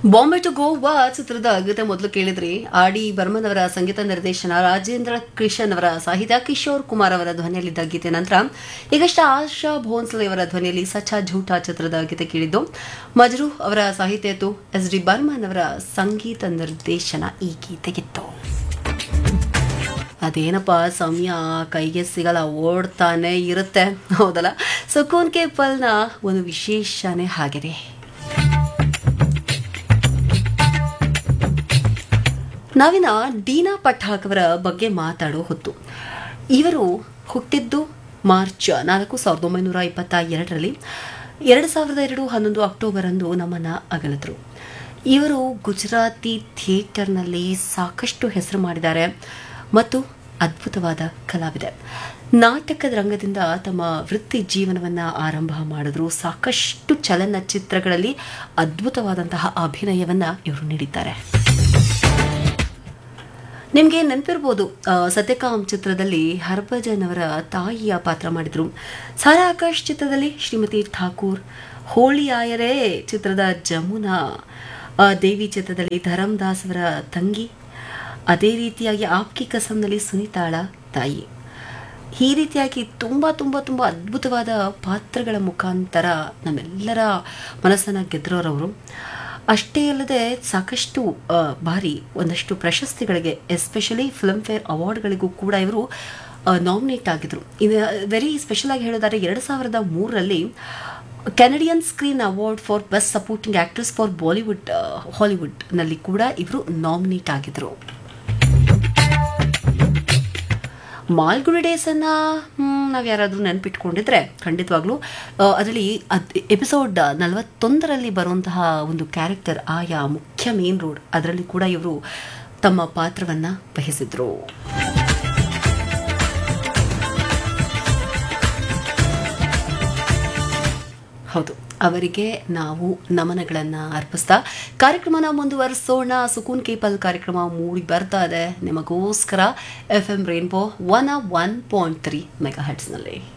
Bombay to Goa ಚಿತ್ರದ ಗೀತೆ ಮೊದಲು ಕೇಳಿದ್ರಿ. ಆಡಿ ಬರ್ಮನ್ ಅವರ ಸಂಗೀತ ನಿರ್ದೇಶನ, ರಾಜೇಂದ್ರ ಕೃಷ್ಣನ್ ಅವರ ಸಾಹಿತ್ಯ, ಕಿಶೋರ್ ಕುಮಾರ್ ಅವರ ಧ್ವನಿಯಲ್ಲಿದ್ದ ಗೀತೆ. ನಂತರ ಈಗಷ್ಟ ಆಶಾ ಭೋನ್ಸ್ಲೆ ಅವರ ಧ್ವನಿಯಲ್ಲಿ ಸಚ್ಚಾ ಝೂಠಾ ಚಿತ್ರದ ಗೀತೆ ಕೇಳಿದ್ದು. ಮಜ್ರೂ ಅವರ ಸಾಹಿತ್ಯ ಇತ್ತು, SD ಬರ್ಮನ್ ಅವರ ಸಂಗೀತ ನಿರ್ದೇಶನ ಈ ಗೀತೆಗಿತ್ತು. ಅದೇನಪ್ಪ ಸಮಯ ಕೈಗೆ ಸಿಗಲ್ಲ, ಓಡ್ತಾನೆ ಇರುತ್ತೆ, ಹೌದಲ್ಲ. ಸುಕೂನ್ ಕೆ ಪಲ್ನ ಒಂದು ವಿಶೇಷನೇ ಆಗಿದೆ. ನಾವಿನ ಡೀನಾ ಪಠಾಕ್ ಅವರ ಬಗ್ಗೆ ಮಾತಾಡೋ ಹೊತ್ತು. ಇವರು ಹುಟ್ಟಿದ್ದು ಮಾರ್ಚ್ 4, 1922ರಲ್ಲಿ. 2002 11 ಅಕ್ಟೋಬರ್ ಅಂದು ನಮ್ಮನ್ನು ಅಗಲಿದ್ರು. ಇವರು ಗುಜರಾತಿ ಥಿಯೇಟರ್ನಲ್ಲಿ ಸಾಕಷ್ಟು ಹೆಸರು ಮಾಡಿದ್ದಾರೆ ಮತ್ತು ಅದ್ಭುತವಾದ ಕಲಾವಿದೆ. ನಾಟಕದ ರಂಗದಿಂದ ತಮ್ಮ ವೃತ್ತಿ ಜೀವನವನ್ನು ಆರಂಭ ಮಾಡಿದ್ರು. ಸಾಕಷ್ಟು ಚಲನಚಿತ್ರಗಳಲ್ಲಿ ಅದ್ಭುತವಾದಂತಹ ಅಭಿನಯವನ್ನು ಇವರು ನೀಡಿದ್ದಾರೆ. ನಿಮಗೆ ನೆನಪಿರ್ಬೋದು, ಸತ್ಯಕಾಮ್ ಚಿತ್ರದಲ್ಲಿ ಹರ್ಭಜನ್ ಅವರ ತಾಯಿಯ ಪಾತ್ರ ಮಾಡಿದರು. ಸಾರಾ ಆಕಾಶ್ ಚಿತ್ರದಲ್ಲಿ ಶ್ರೀಮತಿ ಠಾಕೂರ್, ಹೋಳಿ ಆಯರೇ ಚಿತ್ರದ ಜಮುನಾ, ದೇವಿ ಚಿತ್ರದಲ್ಲಿ ಧರಮ್ದಾಸ್ ಅವರ ತಂಗಿ, ಅದೇ ರೀತಿಯಾಗಿ ಆಪ್ಕಿ ಕಸಮ್ನಲ್ಲಿ ಸುನಿತಾಳ ತಾಯಿ. ಈ ರೀತಿಯಾಗಿ ತುಂಬ ತುಂಬ ತುಂಬ ಅದ್ಭುತವಾದ ಪಾತ್ರಗಳ ಮುಖಾಂತರ ನಮ್ಮೆಲ್ಲರ ಮನಸ್ಸನ್ನು ಗೆದ್ದರೋರವರು. ಅಷ್ಟೇ ಅಲ್ಲದೆ ಸಾಕಷ್ಟು ಬಾರಿ ಒಂದಷ್ಟು ಪ್ರಶಸ್ತಿಗಳಿಗೆ, ಎಸ್ಪೆಷಲಿ ಫಿಲ್ಮ್ಫೇರ್ ಅವಾರ್ಡ್ಗಳಿಗೂ ಕೂಡ ಇವರು ನಾಮಿನೇಟ್ ಆಗಿದ್ರು. ಇದು ವೆರಿ ಸ್ಪೆಷಲ್ ಆಗಿ ಹೇಳೋದಾದ್ರೆ 2003ರಲ್ಲಿ Canadian screen award for best supporting actress for Bollywood ಹಾಲಿವುಡ್ನಲ್ಲಿ ಕೂಡ ಇವರು ನಾಮಿನೇಟ್ ಆಗಿದ್ರು. ಮಾಲ್ಗುಡಿ ಡೇಸನ್ನು ನಾವು ಯಾರಾದರೂ ನೆನಪಿಟ್ಕೊಂಡಿದ್ರೆ ಖಂಡಿತವಾಗ್ಲೂ ಅದರಲ್ಲಿ ಎಪಿಸೋಡ್ 41ರಲ್ಲಿ ಬರುವಂತಹ ಒಂದು ಕ್ಯಾರೆಕ್ಟರ್, ಆಯಾ ಮುಖ್ಯ ಮೇನ್ ರೋಡ್, ಅದರಲ್ಲಿ ಕೂಡ ಇವರು ತಮ್ಮ ಪಾತ್ರವನ್ನು ವಹಿಸಿದ್ರು. ಹೌದು, ಅವರಿಗೆ ನಾವು ನಮನಗಳನ್ನು ಅರ್ಪಿಸ್ತಾ ಕಾರ್ಯಕ್ರಮನ ಮುಂದುವರಿಸೋಣ. ಸುಕೂನ್ ಕೇಪಲ್ ಕಾರ್ಯಕ್ರಮ ಮೂಡಿ ಬರ್ತಾ ಇದೆ ನಿಮಗೋಸ್ಕರ FM ರೇನ್ಬೋ 101.3 ಮೆಗಾಹರ್ಟ್ಸ್ನಲ್ಲಿ.